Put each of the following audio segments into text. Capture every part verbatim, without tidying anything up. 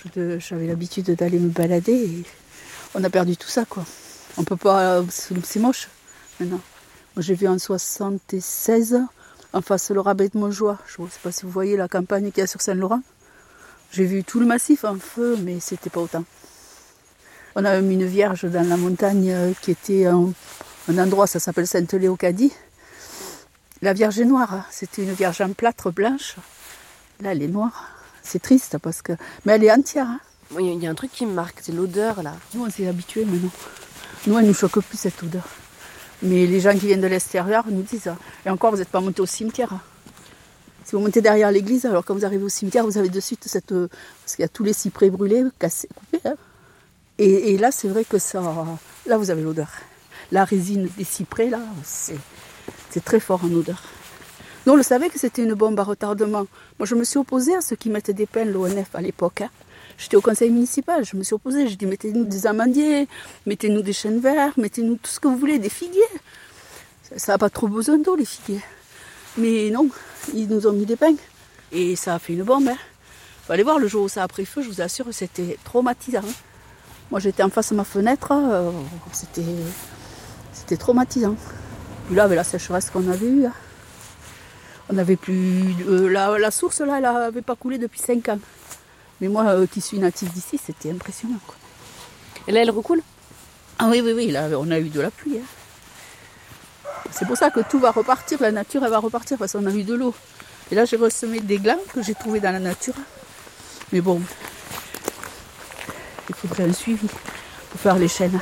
de, j'avais l'habitude d'aller me balader et on a perdu tout ça, quoi. On peut pas, c'est moche maintenant. Moi j'ai vu en soixante-seize, en face le rabais de Montjoie, je ne sais pas si vous voyez la campagne qu'il y a sur Saint-Laurent. J'ai vu tout le massif en feu, mais c'était pas autant. On a mis une vierge dans la montagne qui était un, un endroit, ça s'appelle Sainte-Léocadie. La vierge est noire, c'était une vierge en plâtre blanche. Là, elle est noire. C'est triste parce que... Mais elle est entière. Hein. Oui, il y a un truc qui me marque, c'est l'odeur là. Nous, on s'est habitués maintenant. Nous, elle ne nous choque plus cette odeur. Mais les gens qui viennent de l'extérieur nous disent ça. Et encore, vous n'êtes pas montés au cimetière. Si vous montez derrière l'église, alors quand vous arrivez au cimetière, vous avez de suite cette... Parce qu'il y a tous les cyprès brûlés, cassés, coupés. Hein. Et, et là, c'est vrai que ça... Là, vous avez l'odeur. La résine des cyprès, là, c'est, c'est très fort en odeur. Nous, on le savait que c'était une bombe à retardement. Moi, je me suis opposée à ceux qui mettaient des pins, l'O N F à l'époque. Hein. J'étais au conseil municipal, je me suis opposée. J'ai dit, mettez-nous des amandiers, mettez-nous des chênes verts, mettez-nous tout ce que vous voulez, des figuiers. Ça n'a pas trop besoin d'eau, les figuiers. Mais non, ils nous ont mis des pins. Et ça a fait une bombe. Hein. Faut aller voir le jour où ça a pris feu, je vous assure, c'était traumatisant. Hein. Moi, j'étais en face de ma fenêtre, euh, c'était, c'était traumatisant. Puis là, avec la sécheresse qu'on avait eue, hein, on n'avait plus... Euh, la, la source, là, elle n'avait pas coulé depuis cinq ans. Mais moi, euh, qui suis natif d'ici, c'était impressionnant. Quoi. Et là, elle recoule ? Ah oui, oui, oui, là, on a eu de la pluie. Hein. C'est pour ça que tout va repartir, la nature, elle va repartir, parce qu'on a eu de l'eau. Et là, j'ai ressemé des glands que j'ai trouvés dans la nature. Mais bon, il faudrait un suivi pour faire les chênes.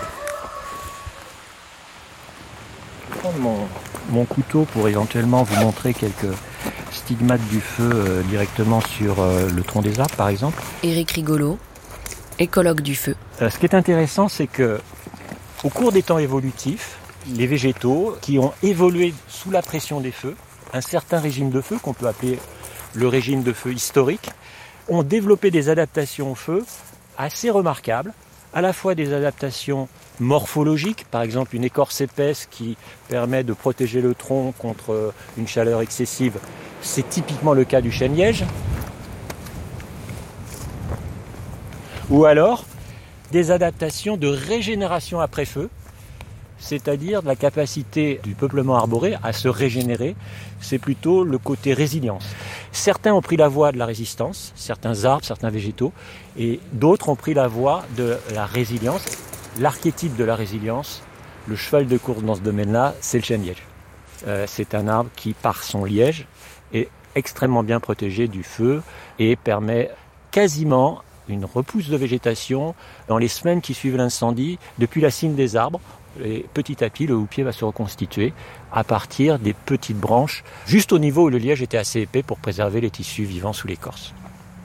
Mon, mon couteau pour éventuellement vous montrer quelques stigmates du feu euh, directement sur euh, le tronc des arbres, par exemple. Éric Rigolo, écologue du feu. Euh, ce qui est intéressant, c'est que au cours des temps évolutifs, les végétaux qui ont évolué sous la pression des feux, un certain régime de feu qu'on peut appeler le régime de feu historique, ont développé des adaptations au feu assez remarquables, à la fois des adaptations morphologiques, par exemple une écorce épaisse qui permet de protéger le tronc contre une chaleur excessive, c'est typiquement le cas du chêne liège, ou alors des adaptations de régénération après feu, c'est-à-dire de la capacité du peuplement arboré à se régénérer, c'est plutôt le côté résilience. Certains ont pris la voie de la résistance, certains arbres, certains végétaux, et d'autres ont pris la voie de la résilience. L'archétype de la résilience, le cheval de course dans ce domaine-là, c'est le chêne liège. Euh, c'est un arbre qui, par son liège, est extrêmement bien protégé du feu et permet quasiment une repousse de végétation dans les semaines qui suivent l'incendie depuis la cime des arbres. Et petit à petit, le houppier va se reconstituer à partir des petites branches, juste au niveau où le liège était assez épais pour préserver les tissus vivants sous l'écorce.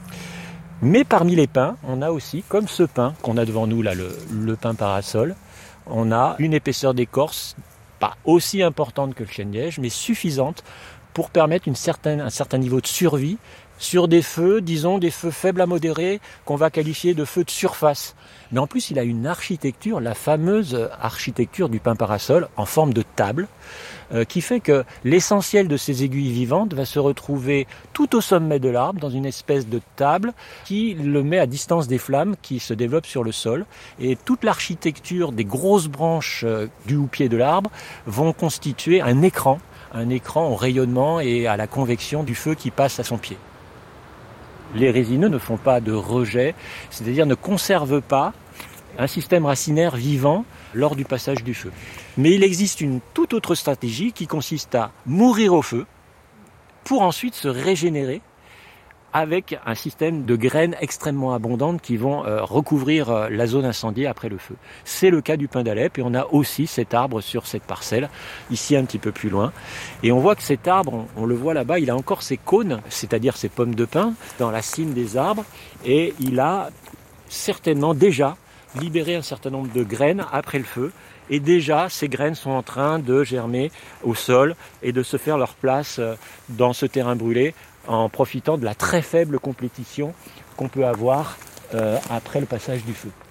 Mais parmi les pins, on a aussi, comme ce pin qu'on a devant nous, là, le, le pin parasol, on a une épaisseur d'écorce pas aussi importante que le chêne liège, mais suffisante pour permettre une certaine, un certain niveau de survie sur des feux, disons des feux faibles à modérés, qu'on va qualifier de feux de surface. Mais en plus, il a une architecture, la fameuse architecture du pin parasol, en forme de table, euh, qui fait que l'essentiel de ces aiguilles vivantes va se retrouver tout au sommet de l'arbre, dans une espèce de table qui le met à distance des flammes qui se développent sur le sol. Et toute l'architecture des grosses branches euh, du houppier de l'arbre vont constituer un écran, un écran au rayonnement et à la convection du feu qui passe à son pied. Les résineux ne font pas de rejet, c'est-à-dire ne conservent pas un système racinaire vivant lors du passage du feu. Mais il existe une toute autre stratégie qui consiste à mourir au feu pour ensuite se régénérer avec un système de graines extrêmement abondantes qui vont euh, recouvrir euh, la zone incendiée après le feu. C'est le cas du pin d'Alep et on a aussi cet arbre sur cette parcelle, ici un petit peu plus loin. Et on voit que cet arbre, on, on le voit là-bas, il a encore ses cônes, c'est-à-dire ses pommes de pin, dans la cime des arbres et il a certainement déjà libéré un certain nombre de graines après le feu. Et déjà, ces graines sont en train de germer au sol et de se faire leur place euh, dans ce terrain brûlé, en profitant de la très faible compétition qu'on peut avoir euh, après le passage du feu.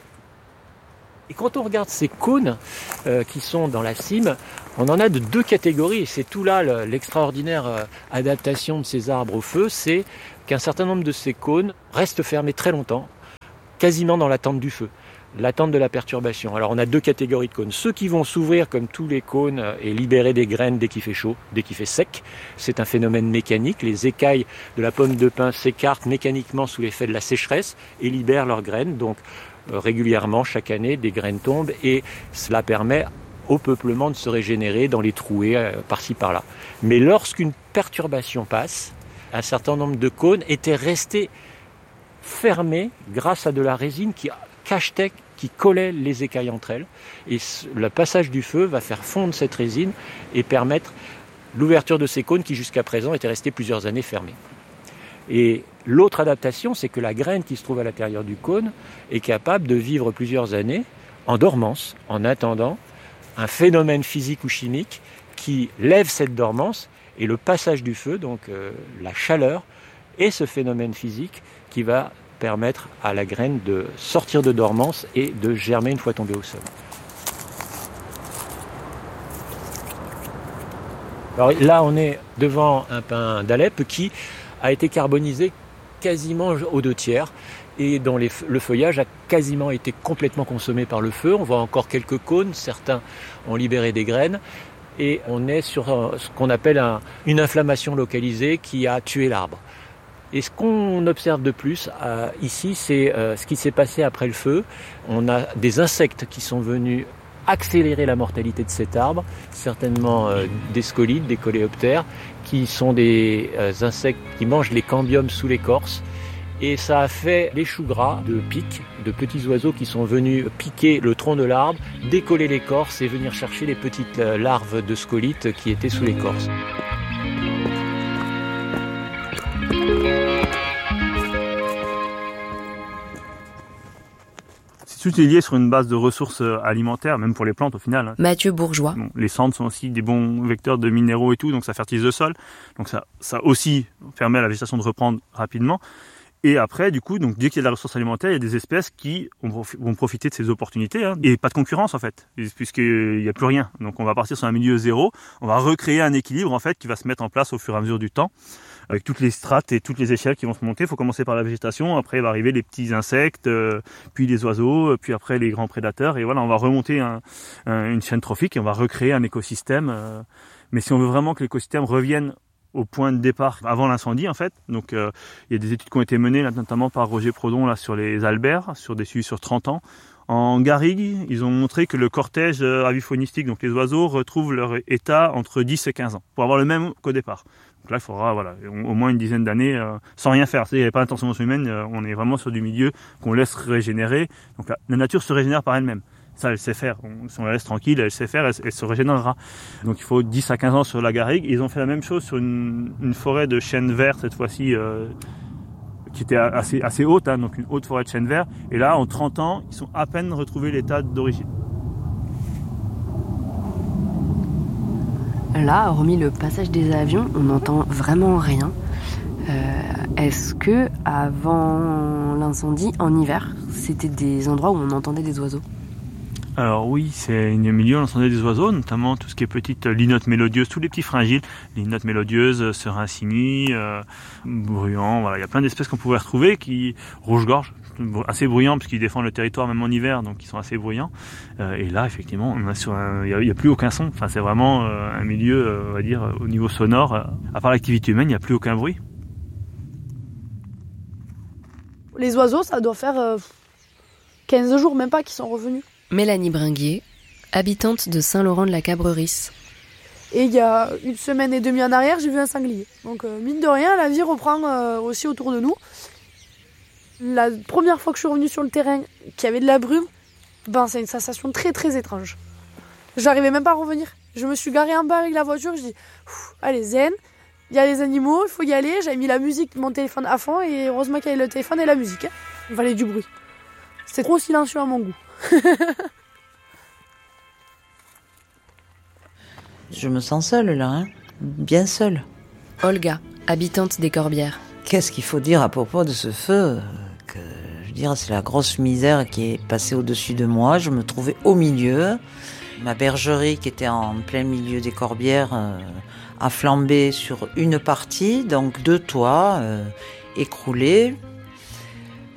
Et quand on regarde ces cônes euh, qui sont dans la cime, on en a de deux catégories. Et c'est tout là le, l'extraordinaire euh, adaptation de ces arbres au feu, c'est qu'un certain nombre de ces cônes restent fermés très longtemps, quasiment dans l'attente du feu, l'attente de la perturbation. Alors on a deux catégories de cônes. Ceux qui vont s'ouvrir comme tous les cônes et libérer des graines dès qu'il fait chaud, dès qu'il fait sec. C'est un phénomène mécanique. Les écailles de la pomme de pin s'écartent mécaniquement sous l'effet de la sécheresse et libèrent leurs graines. Donc euh, régulièrement, chaque année, des graines tombent et cela permet au peuplement de se régénérer dans les trouées euh, par-ci par-là. Mais lorsqu'une perturbation passe, un certain nombre de cônes étaient restés fermés grâce à de la résine qui cachetait, qui collait les écailles entre elles. Et le passage du feu va faire fondre cette résine et permettre l'ouverture de ces cônes qui jusqu'à présent étaient restés plusieurs années fermés. Et l'autre adaptation, c'est que la graine qui se trouve à l'intérieur du cône est capable de vivre plusieurs années en dormance, en attendant un phénomène physique ou chimique qui lève cette dormance, et le passage du feu, donc euh, la chaleur, et ce phénomène physique qui va permettre à la graine de sortir de dormance et de germer une fois tombée au sol. Alors là, on est devant un pin d'Alep qui a été carbonisé quasiment aux deux tiers et dont les, le feuillage a quasiment été complètement consommé par le feu. On voit encore quelques cônes, certains ont libéré des graines et on est sur ce qu'on appelle un, une inflammation localisée qui a tué l'arbre. Et ce qu'on observe de plus euh, ici, c'est euh, ce qui s'est passé après le feu. On a des insectes qui sont venus accélérer la mortalité de cet arbre, certainement euh, des scolides, des coléoptères, qui sont des euh, insectes qui mangent les cambiums sous l'écorce. Et ça a fait les choux gras de pics, de petits oiseaux qui sont venus piquer le tronc de l'arbre, décoller l'écorce et venir chercher les petites euh, larves de scolites qui étaient sous l'écorce. Tout est lié sur une base de ressources alimentaires, même pour les plantes au final. Mathieu Bourgeois. Bon, les cendres sont aussi des bons vecteurs de minéraux et tout, donc ça fertilise le sol. Donc ça, ça aussi permet à la végétation de reprendre rapidement. Et après, du coup, donc dès qu'il y a de la ressource alimentaire, il y a des espèces qui vont profiter de ces opportunités. Hein, et pas de concurrence en fait, puisqu'il n'y a plus rien. Donc on va partir sur un milieu zéro, on va recréer un équilibre en fait qui va se mettre en place au fur et à mesure du temps. Avec toutes les strates et toutes les échelles qui vont se monter. Il faut commencer par la végétation, après il va arriver les petits insectes, euh, puis les oiseaux, puis après les grands prédateurs. Et voilà, on va remonter un, un, une chaîne trophique et on va recréer un écosystème. Euh, mais si on veut vraiment que l'écosystème revienne au point de départ avant l'incendie en fait, donc euh, il y a des études qui ont été menées là, notamment par Roger Prodon là, sur les albères, sur des suivis sur trente ans. En garrigue, ils ont montré que le cortège aviphonistique, donc les oiseaux, retrouvent leur état entre dix et quinze ans, pour avoir le même qu'au départ. Donc là, il faudra voilà, au moins une dizaine d'années euh, sans rien faire. Il n'y a pas d'intervention humaine, euh, on est vraiment sur du milieu qu'on laisse régénérer. Donc la, la nature se régénère par elle-même. Ça, elle sait faire. On, si on la laisse tranquille, elle sait faire, elle, elle se régénérera. Donc il faut dix à quinze ans sur la garrigue. Ils ont fait la même chose sur une, une forêt de chênes verts, cette fois-ci, euh, qui était assez, assez haute, hein, donc une haute forêt de chênes verts. Et là, en trente ans, ils sont à peine retrouvés l'état d'origine. Là, hormis le passage des avions, on n'entend vraiment rien. Euh, est-ce que avant l'incendie, en hiver, c'était des endroits où on entendait des oiseaux ? Alors oui, c'est un milieu où on entendait des oiseaux, notamment tout ce qui est petites linottes mélodieuses, tous les petits fringiles, linottes mélodieuses, serins sinis, euh, bruyants, voilà, il y a plein d'espèces qu'on pouvait retrouver, qui rouge-gorge, assez bruyants parce qu'ils défendent le territoire même en hiver, donc ils sont assez bruyants. Euh, et là, effectivement, on a sur un, il n'y a, a plus aucun son. Enfin, c'est vraiment euh, un milieu, euh, on va dire, au niveau sonore, euh, à part l'activité humaine, il n'y a plus aucun bruit. Les oiseaux, ça doit faire euh, quinze jours, même pas, qu'ils sont revenus. Mélanie Bringuier, habitante de Saint-Laurent-de-la-Cabrerie. Et il y a une semaine et demie en arrière, j'ai vu un sanglier. Donc euh, mine de rien, la vie reprend euh, aussi autour de nous. La première fois que je suis revenue sur le terrain, qu'il y avait de la brume, ben c'est une sensation très très étrange. J'arrivais même pas à revenir. Je me suis garée en bas avec la voiture, je dis allez zen, il y a les animaux, il faut y aller. J'avais mis la musique, mon téléphone à fond et heureusement qu'il y avait le téléphone et la musique. Hein. Il fallait du bruit. C'était trop silencieux à mon goût. Je me sens seule là, hein, bien seule. Olga, habitante des Corbières. Qu'est-ce qu'il faut dire à propos de ce feu ? Que, je veux dire, c'est la grosse misère qui est passée au-dessus de moi. Je me trouvais au milieu. Ma bergerie qui était en plein milieu des Corbières euh, a flambé sur une partie, donc deux toits euh, écroulés.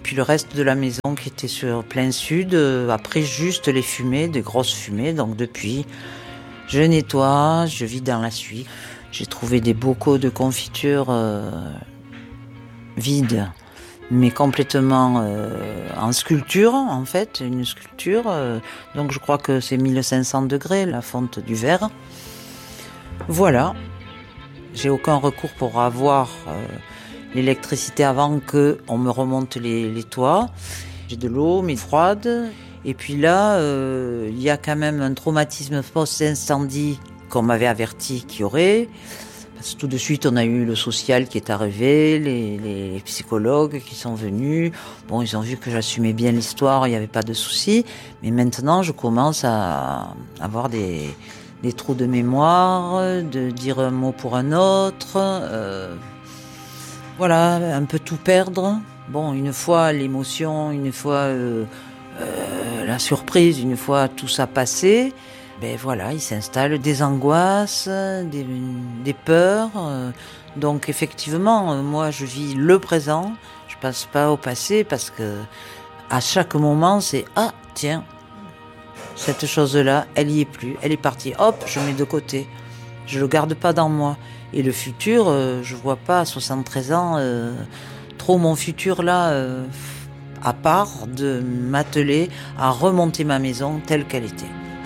Puis le reste de la maison qui était sur plein sud a pris juste les fumées, des grosses fumées. Donc depuis, je nettoie, je vide dans la suie. J'ai trouvé des bocaux de confiture euh, vides, mais complètement euh, en sculpture en fait, une sculpture. Euh, donc je crois que c'est mille cinq cents degrés la fonte du verre. Voilà. J'ai aucun recours pour avoir euh, l'électricité avant qu'on me remonte les, les toits. J'ai de l'eau, mais froide. Et puis là, euh, il y a quand même un traumatisme post-incendie qu'on m'avait averti qu'il y aurait. Parce que tout de suite, on a eu le social qui est arrivé, les, les psychologues qui sont venus. Bon, ils ont vu que j'assumais bien l'histoire, il n'y avait pas de souci. Mais maintenant, je commence à avoir des, des trous de mémoire, de dire un mot pour un autre. Euh, voilà, un peu tout perdre. Bon, une fois l'émotion, une fois euh, euh, la surprise, une fois tout ça passé. Ben voilà, il s'installe des angoisses, des, des peurs. Donc effectivement, moi je vis le présent, je passe pas au passé parce que à chaque moment c'est ah tiens, cette chose-là, elle y est plus, elle est partie. Hop, je mets de côté, je le garde pas dans moi. Et le futur, euh, je vois pas à soixante-treize ans euh, trop mon futur là, euh, à part de m'atteler à remonter ma maison telle qu'elle était.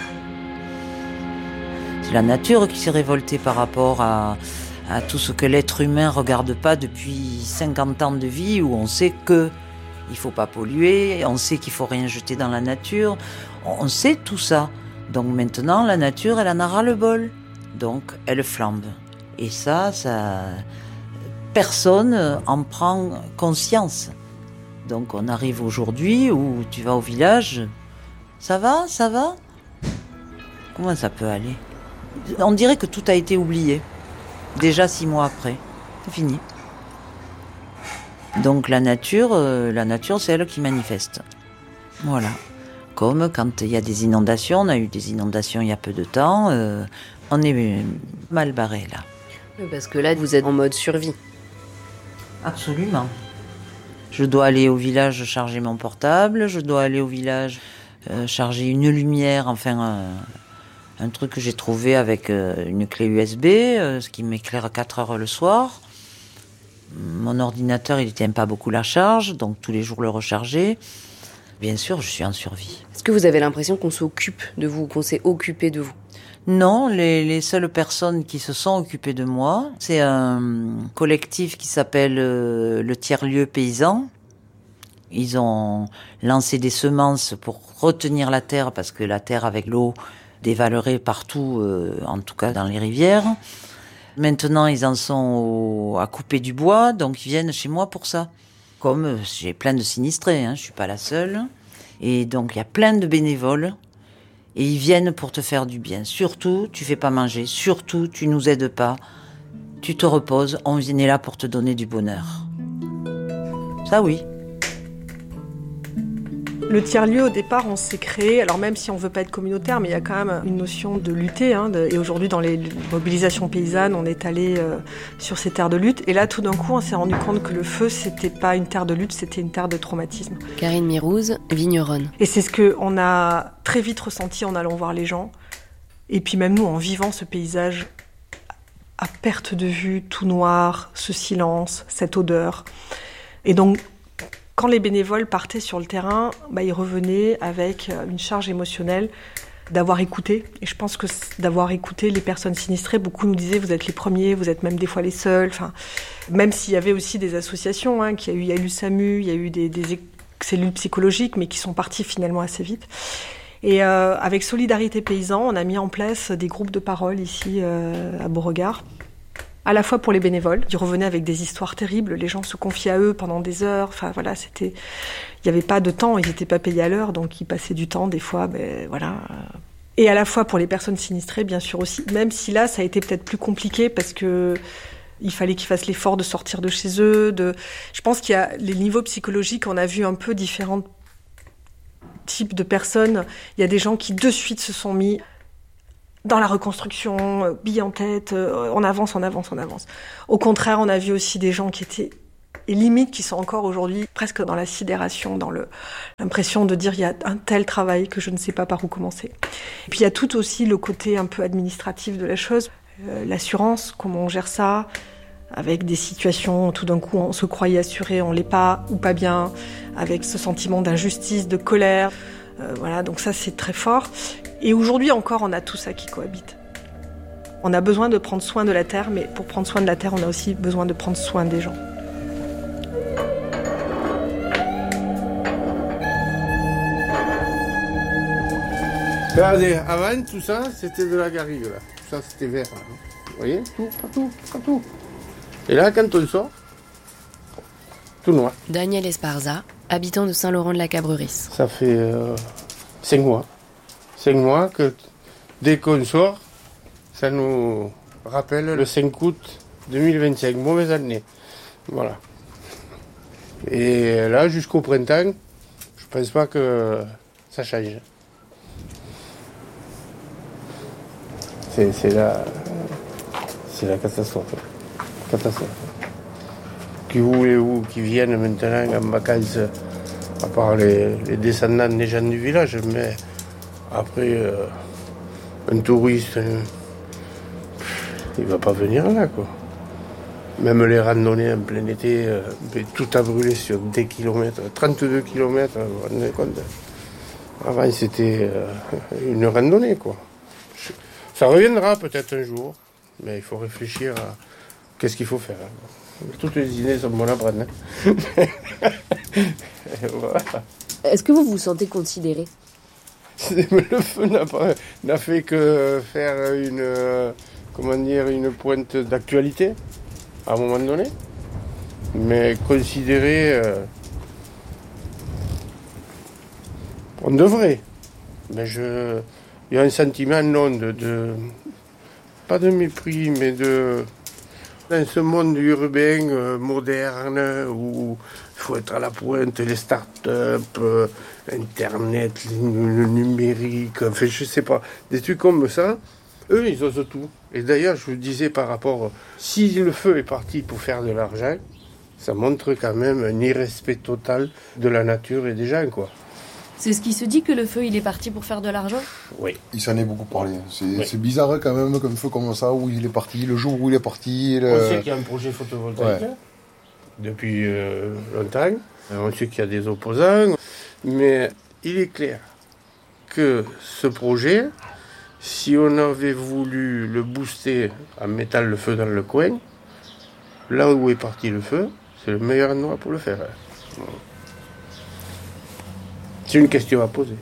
C'est la nature qui s'est révoltée par rapport à, à tout ce que l'être humain regarde pas depuis cinquante ans de vie où on sait que il faut pas polluer, on sait qu'il faut rien jeter dans la nature, on sait tout ça. Donc maintenant, la nature, elle en a ras-le-bol. Donc, elle flambe. Et ça, ça, personne en prend conscience. Donc on arrive aujourd'hui où tu vas au village, ça va, ça va ? Comment ça peut aller ? On dirait que tout a été oublié, déjà six mois après. C'est fini. Donc la nature, euh, la nature, c'est elle qui manifeste. Voilà. Comme quand il y a des inondations, on a eu des inondations il y a peu de temps, euh, on est mal barré là. Oui, parce que là, vous êtes en mode survie. Absolument. Je dois aller au village charger mon portable, je dois aller au village euh, charger une lumière, enfin... Euh, un truc que j'ai trouvé avec euh, une clé U S B, euh, ce qui m'éclaire à quatre heures le soir. Mon ordinateur, il ne tient pas beaucoup la charge, donc tous les jours le recharger. Bien sûr, je suis en survie. Est-ce que vous avez l'impression qu'on s'occupe de vous, qu'on s'est occupé de vous ? Non, les, les seules personnes qui se sont occupées de moi, c'est un collectif qui s'appelle euh, le Tiers-Lieu Paysan. Ils ont lancé des semences pour retenir la terre, parce que la terre avec l'eau dévalerait partout, euh, en tout cas dans les rivières. Maintenant, ils en sont au, à couper du bois, donc ils viennent chez moi pour ça. Comme euh, j'ai plein de sinistrés, hein, je suis pas la seule. Et donc, il y a plein de bénévoles. Et ils viennent pour te faire du bien. Surtout, tu fais pas manger. Surtout, tu nous aides pas. Tu te reposes. On est là pour te donner du bonheur. Ça, oui. Le tiers-lieu, au départ, on s'est créé, alors même si on ne veut pas être communautaire, mais il y a quand même une notion de lutter. Hein, de, et aujourd'hui, dans les mobilisations paysannes, on est allé euh, sur ces terres de lutte. Et là, tout d'un coup, on s'est rendu compte que le feu, c'était pas une terre de lutte, c'était une terre de traumatisme. Karine Mirouz, vigneronne. Et c'est ce qu'on a très vite ressenti en allant voir les gens. Et puis même nous, en vivant ce paysage à perte de vue, tout noir, ce silence, cette odeur. Et donc, quand les bénévoles partaient sur le terrain, bah, ils revenaient avec une charge émotionnelle d'avoir écouté. Et je pense que d'avoir écouté les personnes sinistrées, beaucoup nous disaient « vous êtes les premiers, vous êtes même des fois les seuls ». Enfin, même s'il y avait aussi des associations, hein, qu'il y a eu, il y a eu le SAMU, il y a eu des, des cellules psychologiques, mais qui sont parties finalement assez vite. Et euh, avec Solidarité Paysan, on a mis en place des groupes de parole ici euh, à Beauregard. À la fois pour les bénévoles, ils revenaient avec des histoires terribles, les gens se confiaient à eux pendant des heures, enfin voilà, c'était... Il n'y avait pas de temps, ils n'étaient pas payés à l'heure, donc ils passaient du temps, des fois, ben voilà... Et à la fois pour les personnes sinistrées, bien sûr aussi, même si là, ça a été peut-être plus compliqué, parce que il fallait qu'ils fassent l'effort de sortir de chez eux, de... Je pense qu'il y a les niveaux psychologiques, on a vu un peu différents types de personnes. Il y a des gens qui, de suite, se sont mis... dans la reconstruction, bille en tête, on avance, on avance, on avance. Au contraire, on a vu aussi des gens qui étaient et limite qui sont encore aujourd'hui presque dans la sidération, dans le, l'impression de dire il y a un tel travail que je ne sais pas par où commencer. Et puis il y a tout aussi le côté un peu administratif de la chose, euh, l'assurance, comment on gère ça, avec des situations où tout d'un coup on se croyait assuré, on l'est pas ou pas bien, avec ce sentiment d'injustice, de colère. Euh, voilà, donc ça c'est très fort. Et aujourd'hui encore, on a tout ça qui cohabite. On a besoin de prendre soin de la terre, mais pour prendre soin de la terre, on a aussi besoin de prendre soin des gens. Regardez, avant tout ça, c'était de la garrigue là. Tout ça c'était vert. Là. Vous voyez, tout, partout, partout. Et là, quand on sort, tout noir. Daniel Esparza, habitant de Saint-Laurent-de-la-Cabrerie. Ça fait euh, cinq mois. Cinq mois que dès qu'on sort, ça nous rappelle le cinq août deux mille vingt-cinq, mauvaise année. Voilà. Et là, jusqu'au printemps, je pense pas que ça change. C'est, c'est, la, c'est la catastrophe. Catastrophe. Qui voulez-vous qui viennent maintenant en vacances, à part les, les descendants des gens du village, mais après, euh, un touriste, euh, il va pas venir là, quoi. Même les randonnées en plein été, euh, tout a brûlé sur des kilomètres, trente-deux kilomètres, vous vous rendez compte. Avant, c'était euh, une randonnée, quoi. Ça reviendra peut-être un jour, mais il faut réfléchir à qu'est-ce qu'il faut faire. Toutes les idées sont bonnes à prendre. Voilà. Est-ce que vous vous sentez considéré ? Le feu n'a, pas, n'a fait que faire une, euh, comment dire, une pointe d'actualité à un moment donné. Mais considéré, euh, on devrait. Mais je, il y a un sentiment non de, de, pas de mépris, mais de, dans ce monde urbain euh, moderne où il faut être à la pointe, les start-up, euh, Internet, le numérique, enfin je sais pas, des trucs comme ça, eux ils osent tout. Et d'ailleurs je vous disais par rapport, si le feu est parti pour faire de l'argent, ça montre quand même un irrespect total de la nature et des gens, quoi. C'est ce qui se dit que le feu il est parti pour faire de l'argent ? Oui. Il s'en est beaucoup parlé. C'est, oui. c'est bizarre quand même comme feu comme ça, où il est parti, le jour où il est parti. Le... On sait qu'il y a un projet photovoltaïque ouais. depuis euh, longtemps. On sait qu'il y a des opposants. Mais il est clair que ce projet, si on avait voulu le booster en mettant le feu dans le coin, là où est parti le feu, c'est le meilleur endroit pour le faire. C'est une question à poser.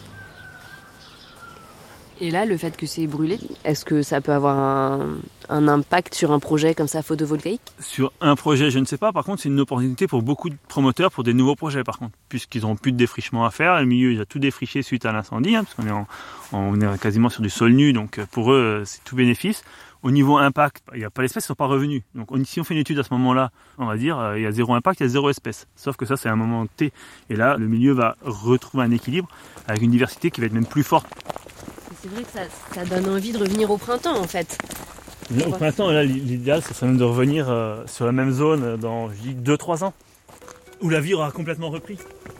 Et là, le fait que c'est brûlé, est-ce que ça peut avoir un, un impact sur un projet comme ça photovoltaïque ? Sur un projet, je ne sais pas. Par contre, c'est une opportunité pour beaucoup de promoteurs pour des nouveaux projets, par contre. Puisqu'ils n'ont plus de défrichement à faire. Le milieu, il a tout défriché suite à l'incendie, hein, parce qu'on est, en, on est quasiment sur du sol nu. Donc pour eux, c'est tout bénéfice. Au niveau impact, il n'y a pas l'espèce, ils ne sont pas revenus. Donc si on fait une étude à ce moment-là, on va dire il y a zéro impact, il y a zéro espèce. Sauf que ça, c'est un moment T. Et là, le milieu va retrouver un équilibre avec une diversité qui va être même plus forte. C'est vrai que ça, ça donne envie de revenir au printemps, en fait. Au printemps, là, l'idéal, ce serait même de revenir euh, sur la même zone dans, je dis, deux trois ans, où la vie aura complètement repris.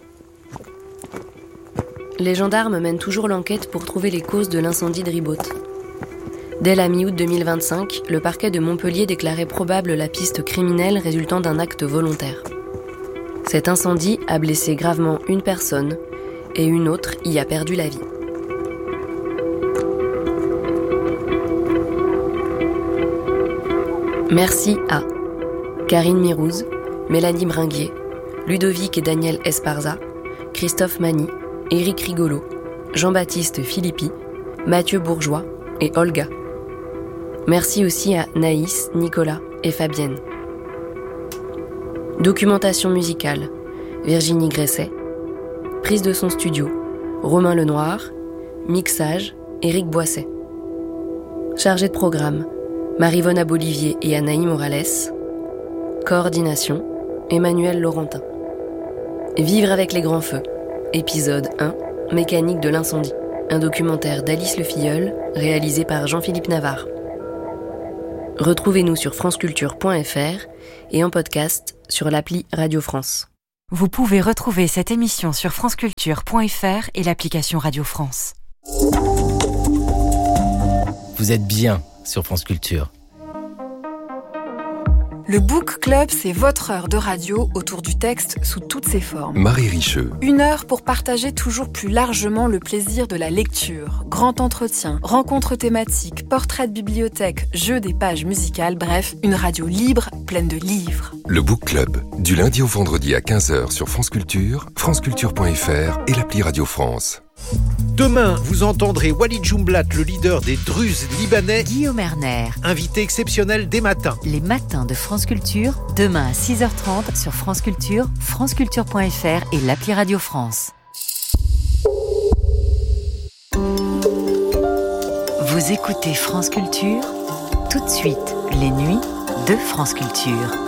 Les gendarmes mènent toujours l'enquête pour trouver les causes de l'incendie de Ribaute. Dès la mi-août deux mille vingt-cinq, le parquet de Montpellier déclarait probable la piste criminelle résultant d'un acte volontaire. Cet incendie a blessé gravement une personne et une autre y a perdu la vie. Merci à Karine Mirouz, Mélanie Bringuier, Ludovic et Daniel Esparza, Christophe Mani, Éric Rigolo, Jean-Baptiste Philippi, Mathieu Bourgeois et Olga. Merci aussi à Naïs, Nicolas et Fabienne. Documentation musicale, Virginie Gresset. Prise de son studio, Romain Lenoir. Mixage, Éric Boisset. Chargé de programme, Marivona Bolivier et Anaï Morales. Coordination, Emmanuel Laurentin. Vivre avec les grands feux, épisode un, Mécanique de l'incendie. Un documentaire d'Alice Le Filleul, réalisé par Jean-Philippe Navarre. Retrouvez-nous sur franceculture point f r et en podcast sur l'appli Radio France. Vous pouvez retrouver cette émission sur franceculture point f r et l'application Radio France. Vous êtes bien sur France Culture. Le Book Club, c'est votre heure de radio autour du texte sous toutes ses formes. Marie Richeux. Une heure pour partager toujours plus largement le plaisir de la lecture. Grand entretien, rencontres thématiques, portraits de bibliothèque, jeux des pages musicales, bref, une radio libre, pleine de livres. Le Book Club, du lundi au vendredi à quinze heures sur France Culture, franceculture point f r et l'appli Radio France. Demain, vous entendrez Walid Jumblat, le leader des Druzes libanais. Guillaume Erner, invité exceptionnel des matins. Les matins de France Culture, demain à six heures trente sur France Culture, franceculture point f r et l'appli Radio France. Vous écoutez France Culture, tout de suite, les nuits de France Culture.